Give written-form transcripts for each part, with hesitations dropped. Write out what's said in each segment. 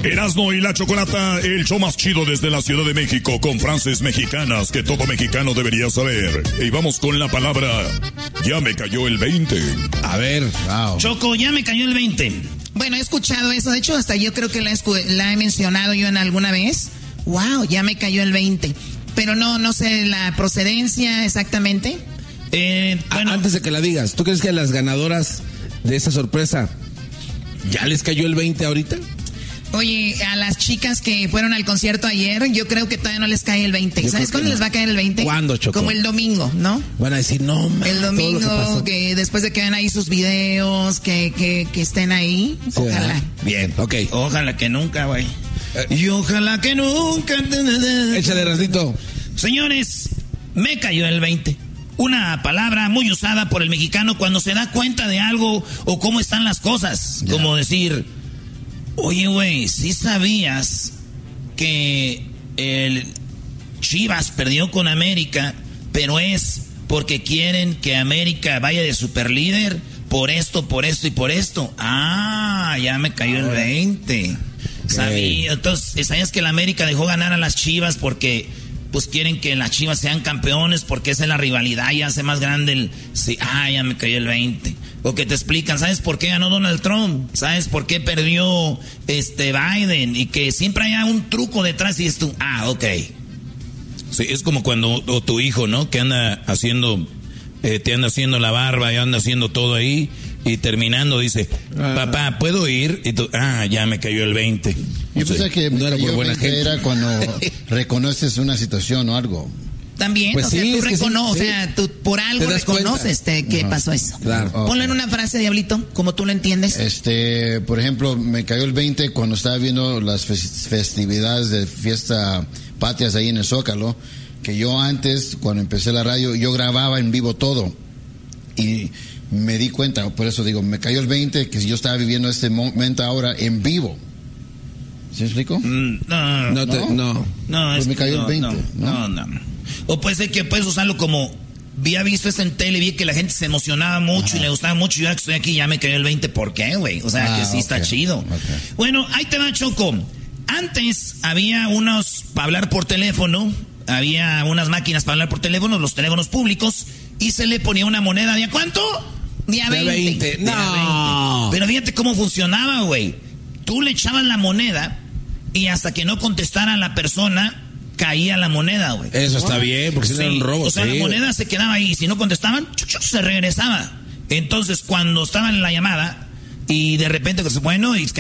Erasmo y la Chocolata, el show más chido desde la Ciudad de México, con frases mexicanas que todo mexicano debería saber. Y vamos con la palabra, ya me cayó el 20. A ver, wow. Choco, ya me cayó el 20. Bueno, he escuchado eso, de hecho hasta yo creo que la he mencionado yo en alguna vez. Wow, ya me cayó el 20. Pero no sé la procedencia exactamente. Bueno, antes de que la digas, ¿tú crees que a las ganadoras de esa sorpresa ya les cayó el 20 ahorita? Oye, a las chicas que fueron al concierto ayer, yo creo que todavía no les cae el 20. ¿Sabes cuándo les va a caer el 20? ¿Cuándo, Choco? Como el domingo, ¿no? Van a decir, no, man, el domingo, que después de que vean ahí sus videos, que estén ahí, sí, ojalá. Bien, ok. Ojalá que nunca, güey. Y ojalá que nunca. Échale, Racito. Señores, me cayó el 20. Una palabra muy usada por el mexicano cuando se da cuenta de algo o cómo están las cosas. Yeah. Como decir, oye, güey, ¿sí sabías que el Chivas perdió con América, pero es porque quieren que América vaya de superlíder por esto y por esto? Ah, ya me cayó el 20. Sabía, entonces, ¿sabías que la América dejó ganar a las Chivas porque pues quieren que las Chivas sean campeones porque esa es la rivalidad y hace más grande el... Sí, ya me cayó el 20. O que te explican, ¿sabes por qué ganó Donald Trump? ¿Sabes por qué perdió Biden? Y que siempre haya un truco detrás y es tú, ok. Sí, es como cuando tu hijo, ¿no? Que anda haciendo, te anda haciendo la barba y anda haciendo todo ahí y terminando dice, papá, ¿puedo ir? Y tú, ya me cayó el 20. Yo pensé que no era por buena gente. Era cuando reconoces una situación o algo. También, pues o sea, tú reconoces, sí, o sea, tú por algo reconoces que pasó eso. Claro. Okay. Ponle en una frase, Diablito, como tú lo entiendes. Por ejemplo, me cayó el 20 cuando estaba viendo las festividades de fiesta patrias ahí en el Zócalo, que yo antes, cuando empecé la radio, yo grababa en vivo todo. Y me di cuenta, por eso digo, me cayó el 20 que yo estaba viviendo este momento ahora en vivo. ¿Sí me explico? No. Pues me cayó el 20. No. O puede ser que puedes usarlo como, había visto esto en tele, vi que la gente se emocionaba mucho y le gustaba mucho, y ahora que estoy aquí ya me cayó el 20. ¿Por qué, güey? O sea, que sí está chido. Okay. Bueno, ahí te va, Choco. Antes había unos para hablar por teléfono, había unas máquinas para hablar por teléfono, los teléfonos públicos, y se le ponía una moneda de ¿a cuánto? De a 20. No. Pero fíjate cómo funcionaba, güey. Tú le echabas la moneda y hasta que no contestara la persona, caía la moneda, güey. Eso está bien, porque si no era un robo. O sea, la moneda se quedaba ahí y si no contestaban, se regresaba. Entonces, cuando estaban en la llamada y de repente, bueno, y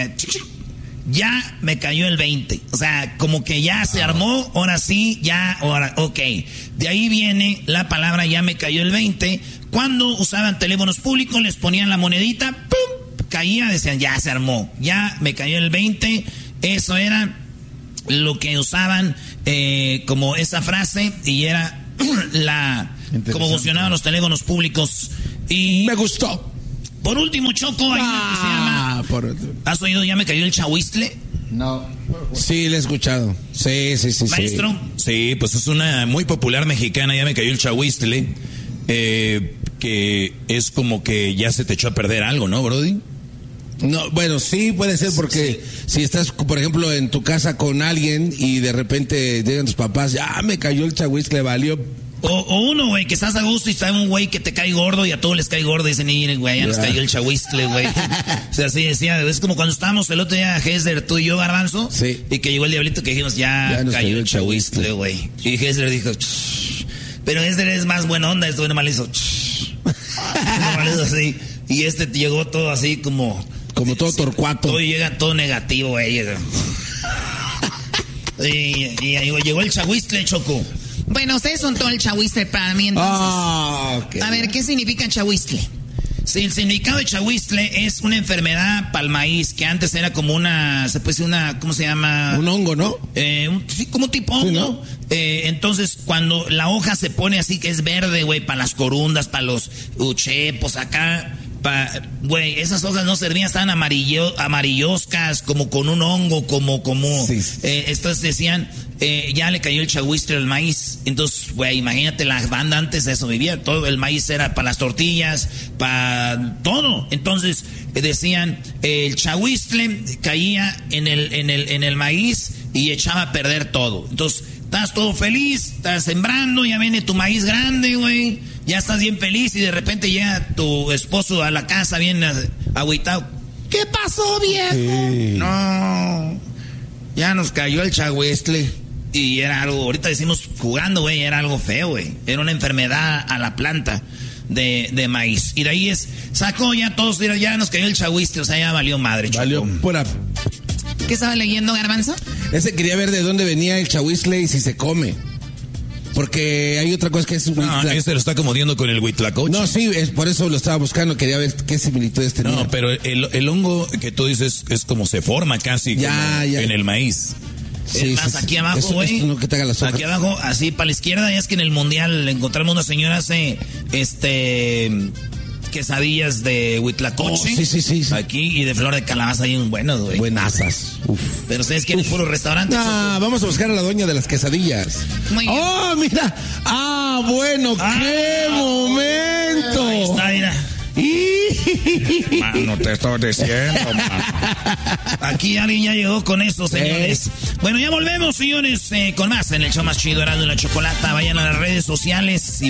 ya me cayó el 20. O sea, como que ya se armó, ahora sí, ok. De ahí viene la palabra ya me cayó el 20. Cuando usaban teléfonos públicos, les ponían la monedita, ¡pum! Caía, decían, ya se armó, ya me cayó el 20. Eso era lo que usaban como esa frase y era cómo funcionaban los teléfonos públicos. Y me gustó. Por último, Choco, hay una que se llama... ¿Has oído ya me cayó el chahuistle? No. Sí, le he escuchado. Sí. ¿Maestro? Sí, pues es una muy popular mexicana, ya me cayó el chahuistle, que es como que ya se te echó a perder algo, ¿no, Brody? No, bueno, sí puede ser porque si estás, por ejemplo, en tu casa con alguien y de repente llegan tus papás, ya me cayó el chahuistle, valió. O uno, güey, que estás a gusto y está un güey que te cae gordo y a todos les cae gordo y dicen, miren, güey, ya nos cayó el chahuistle, güey. O sea, así decía, es como cuando estábamos el otro día, Hesler, tú y yo, Garbanzo, y que llegó el Diablito que dijimos, ya cayó el chahuistle, güey. Y Hesler dijo, pero Hesler es más buena onda, esto nomás le hizo, nomás le hizo así. Y llegó todo así como todo torcuato. Todo llega todo negativo, güey. Y llegó el chahuistle, Choco. Bueno, ustedes son todo el chahuistle para mí, entonces. Okay. A ver, ¿qué significa chahuistle? Sí, el significado de chahuistle es una enfermedad para el maíz, que antes era como se puede decir ¿cómo se llama? Un hongo, ¿no? Sí, como tipo hongo. Sí, ¿no? Entonces, cuando la hoja se pone así, que es verde, güey, para las corundas, para los uchepos acá, Güey, esas hojas no servían, estaban amarilloscas, como con un hongo, como sí. Estos decían, ya le cayó el chagüistle al maíz. Entonces, güey, imagínate, la banda antes de eso vivía, todo el maíz era para las tortillas, para todo. Entonces, decían, el chagüistle caía en el maíz y echaba a perder todo. Entonces, estás todo feliz, estás sembrando, ya viene tu maíz grande, güey. Ya estás bien feliz y de repente llega tu esposo a la casa bien agüitado. ¿Qué pasó, viejo? Sí. No, ya nos cayó el chagüistle. Y era algo, ahorita decimos jugando, güey, era algo feo, güey. Era una enfermedad a la planta de maíz. Y de ahí sacó ya todos, ya nos cayó el chagüistle, o sea, ya valió madre. Valió pura. ¿Qué estaba leyendo, Garbanzo? Ese quería ver de dónde venía el chagüistle y si se come. Porque hay otra cosa que es... Ese lo está acomodiando con el huitlacoche. No, sí, es por eso lo estaba buscando, quería ver qué similitudes tenía. No, pero el hongo que tú dices es como se forma casi en el maíz. Sí, más aquí abajo, güey. No que te haga las hojas. Aquí abajo, así para la izquierda, ya es que en el mundial encontramos una señora hace quesadillas de huitlacoche. Sí. Aquí y de flor de calabaza hay un buenos, güey. Buenazas. Uf. Pero ustedes quieren puro restaurante. No, vamos a buscar a la dueña de las quesadillas. Muy bien. Oh, mira. Bueno, qué momento. Ahí está, mira. Mano, te estoy diciendo, mano. Aquí alguien ya llegó con eso, señores. Bueno, ya volvemos, señores, con más en el show más chido, Erasmo y la Chocolata. Vayan a las redes sociales y